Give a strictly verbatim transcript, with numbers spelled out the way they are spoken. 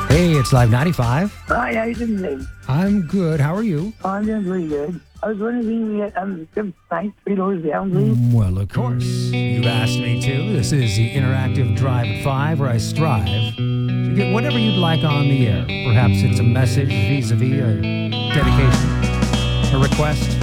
Hey, it's Live ninety-five. Hi, how you doing today? I'm good. How are you? I'm doing pretty good. I was wondering if you can get um, some thanks, three dollars down, please. Well, of course. You've asked me to. This is the Interactive Drive at five, where I strive to get whatever you'd like on the air. Perhaps it's a message vis-a-vis a dedication, a request,